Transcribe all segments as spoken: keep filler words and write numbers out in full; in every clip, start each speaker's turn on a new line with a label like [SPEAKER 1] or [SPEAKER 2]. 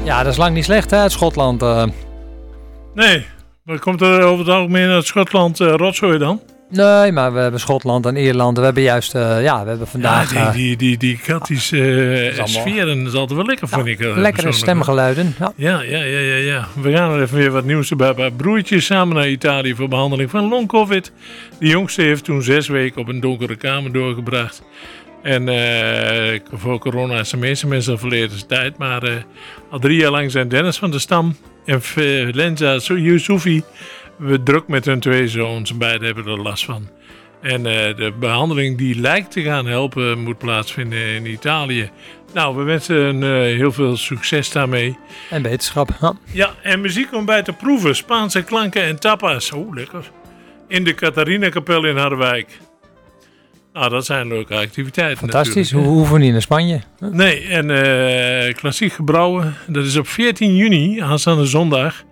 [SPEAKER 1] Ja, dat is lang niet slecht hè, uit Schotland. Uh.
[SPEAKER 2] Nee, maar komt er over het algemeen uit Schotland uh, rotzooi dan?
[SPEAKER 1] Nee, maar we hebben Schotland en Ierland. We hebben juist, uh, ja, we hebben vandaag...
[SPEAKER 2] Ja, die, die, die, die Keltische uh,
[SPEAKER 1] allemaal...
[SPEAKER 2] sferen is altijd wel lekker,
[SPEAKER 1] ja,
[SPEAKER 2] vind ik. Uh,
[SPEAKER 1] lekkere stemgeluiden. Ja.
[SPEAKER 2] Ja, ja, ja, ja, ja. We gaan er even weer wat nieuws erbij. Bij broertjes samen naar Italië voor behandeling van long-covid. De jongste heeft toen zes weken op een donkere kamer doorgebracht. En uh, voor corona is de meeste mensen al verleden tijd. Maar uh, al drie jaar lang zijn Dennis van der Stam en Lenza Youssoufi we druk met hun twee zoons. Beiden hebben er last van. En uh, de behandeling die lijkt te gaan helpen moet plaatsvinden in Italië. Nou, we wensen uh, heel veel succes daarmee.
[SPEAKER 1] En wetenschap. Ja,
[SPEAKER 2] ja, en muziek om bij te proeven. Spaanse klanken en tapas. Oh, lekker. In de Catharina-kapel in Harderwijk. Nou, dat zijn leuke activiteiten.
[SPEAKER 1] Fantastisch. We hoeven niet naar Spanje.
[SPEAKER 2] Nee, en uh, klassiek gebrouwen. Dat is op veertien juni, aanstaande zondag.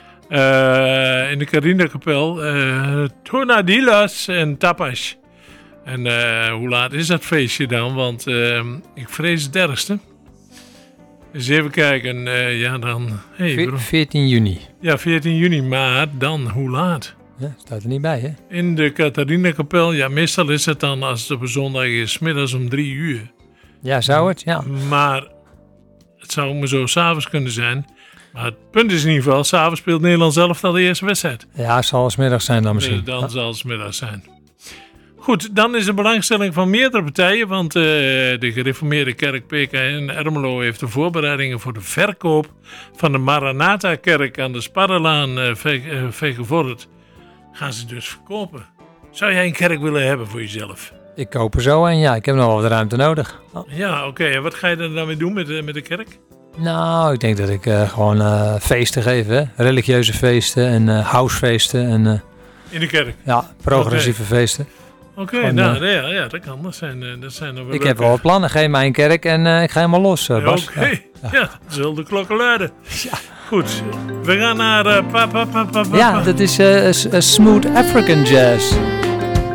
[SPEAKER 2] Uh, in de Catharina-kapel. Uh, Tornadillas en tapas. En uh, hoe laat is dat feestje dan? Want uh, ik vrees het ergste. Dus even kijken. Uh, ja, dan... Hey,
[SPEAKER 1] veertien juni.
[SPEAKER 2] Ja, veertien juni. Maar dan, hoe laat?
[SPEAKER 1] Ja, staat er niet bij, hè?
[SPEAKER 2] In de Catharina-kapel. Ja, meestal is het dan, als het op een zondag is, 's middags om drie uur.
[SPEAKER 1] Ja, zou het, ja.
[SPEAKER 2] Maar het zou maar zo 's avonds kunnen zijn. Maar het punt is in ieder geval, 's avonds speelt Nederland zelf al de eerste wedstrijd.
[SPEAKER 1] Ja, het zal 's middags zijn dan misschien.
[SPEAKER 2] Dan
[SPEAKER 1] ja.
[SPEAKER 2] zal het 's middags zijn. Goed, dan is er belangstelling van meerdere partijen, want uh, de gereformeerde kerk P K N Ermelo heeft de voorbereidingen voor de verkoop van de Maranatha-kerk aan de Sparrelaan uh, ve- uh, vergevorderd. Gaan ze dus verkopen. Zou jij een kerk willen hebben voor jezelf?
[SPEAKER 1] Ik koop er zo een, ja. Ik heb nog wat ruimte nodig. Oh.
[SPEAKER 2] Ja, oké. Okay. En wat ga je er dan mee doen met de, met de kerk?
[SPEAKER 1] Nou, ik denk dat ik uh, gewoon uh, feesten geef, hè. Religieuze feesten en uh, housefeesten. En, uh,
[SPEAKER 2] in de kerk?
[SPEAKER 1] Ja, progressieve okay. feesten.
[SPEAKER 2] Oké, okay, nou uh, ja, ja, dat kan. Dat zijn, uh, dat zijn er wel
[SPEAKER 1] ik leuke. heb wel wat plannen. Geef mij een kerk en uh, ik ga helemaal los, uh, Bas.
[SPEAKER 2] Oké, okay. ja. ja, zullen de klokken luiden. Ja. Goed, we gaan naar... Uh, pa, pa, pa, pa, pa.
[SPEAKER 1] Ja, dat is uh, uh, Smooth African Jazz.